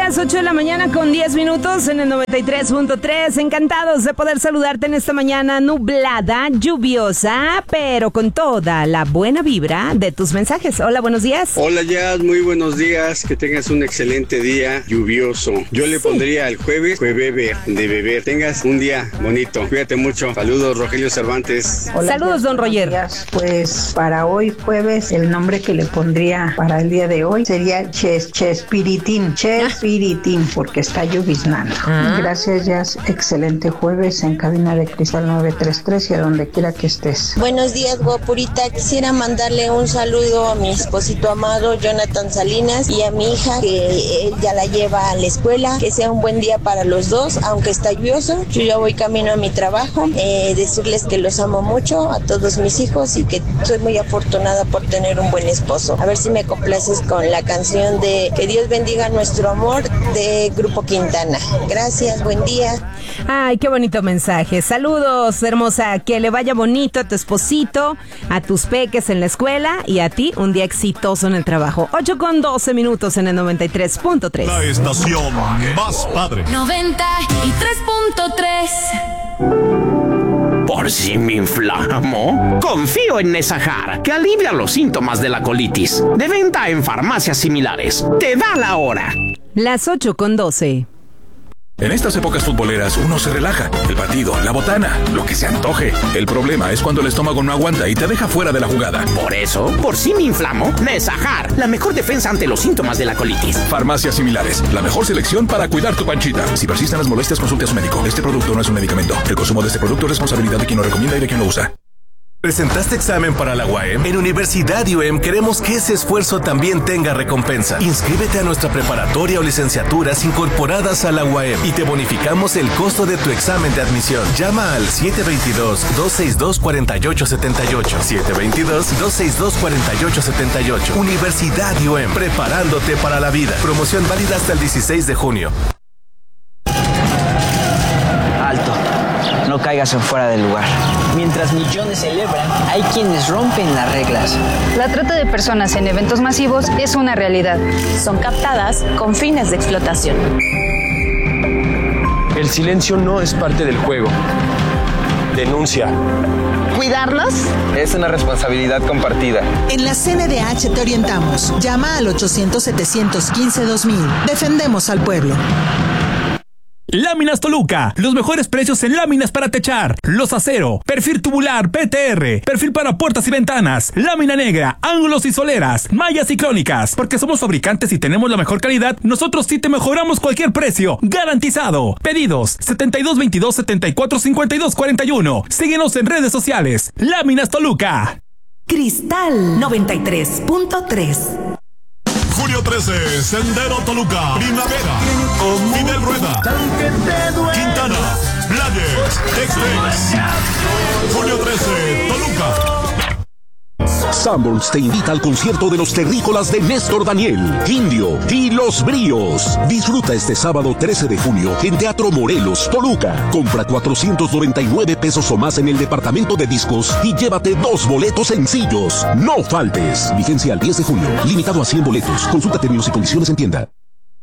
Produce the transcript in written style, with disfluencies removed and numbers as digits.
días, 8 de la mañana con 10 minutos en el 93.3. Encantados de poder saludarte en esta mañana nublada, lluviosa, pero con toda la buena vibra de tus mensajes. Hola, buenos días. Hola, Jazz, muy buenos días. Que tengas un excelente día lluvioso. Yo le pondría el jueves, de beber. Tengas un día bonito. Cuídate mucho. Saludos, Rogelio Cervantes. Hola, saludos, don Roger. Pues para hoy jueves, el nombre que le pondría para el día de hoy sería Chespiritín, porque está lloviznando. Gracias, Jazz. Excelente jueves en cabina de Cristal 933 y a donde quiera que estés. Buenos días, guapurita. Quisiera mandarle un saludo a mi esposito amado, Jonathan Salinas, y a mi hija, que él ya la lleva a la escuela. Que sea un buen día para los dos, aunque está lluvioso. Yo ya voy camino a mi trabajo. Decirles que los amo mucho a todos mis hijos y que soy muy afortunada por tener un buen esposo. A ver si me complaces con la canción de Que Dios bendiga nuestro amor de Grupo Quintana. Gracias, buen día. Ay, qué bonito mensaje. Saludos, hermosa. Que le vaya bonito a tu esposito, a tus peques en la escuela y a ti un día exitoso en el trabajo. 8:12 en el 93.3. La estación más padre. 93.3. ¿Por si me inflamo? Confío en Nesajar, que alivia los síntomas de la colitis. De venta en farmacias similares. Te da la hora. Las 8:12. En estas épocas futboleras uno se relaja. El partido, la botana, lo que se antoje. El problema es cuando el estómago no aguanta y te deja fuera de la jugada. Por eso, por si me inflamo, Nesajar, la mejor defensa ante los síntomas de la colitis. Farmacias similares, la mejor selección para cuidar tu panchita. Si persisten las molestias, consulte a su médico. Este producto no es un medicamento. El consumo de este producto es responsabilidad de quien lo recomienda y de quien lo usa. ¿Presentaste examen para la UAM? En Universidad UAM queremos que ese esfuerzo también tenga recompensa. Inscríbete a nuestra preparatoria o licenciaturas incorporadas a la UAM y te bonificamos el costo de tu examen de admisión. Llama al 722-262-4878. 722-262-4878. Universidad UAM, preparándote para la vida. Promoción válida hasta el 16 de junio. Alto. No caigas en fuera del lugar. Mientras millones celebran, hay quienes rompen las reglas. La trata de personas en eventos masivos es una realidad. Son captadas con fines de explotación. El silencio no es parte del juego. Denuncia. ¿Cuidarlos? Es una responsabilidad compartida. En la CNDH te orientamos. Llama al 800-715-2000. Defendemos al pueblo. Láminas Toluca, los mejores precios en láminas para techar, los acero, perfil tubular PTR, perfil para puertas y ventanas, lámina negra, ángulos y soleras, mallas y crónicas. Porque somos fabricantes y tenemos la mejor calidad, nosotros sí te mejoramos cualquier precio, garantizado. Pedidos 7222-745241. Síguenos en redes sociales. Láminas Toluca. Cristal 93.3. Julio 13, Sendero Toluca, Primavera, Fidel Rueda, Quintana, Players, Tex-Mex. Julio 13, Toluca. Sanborns te invita al concierto de los terrícolas de Néstor Daniel, Indio y Los Bríos. Disfruta este sábado 13 de junio en Teatro Morelos, Toluca. Compra 499 pesos o más en el departamento de discos y llévate 2 boletos sencillos. No faltes. Vigencia al 10 de junio. Limitado a 100 boletos. Consulta términos y condiciones en tienda.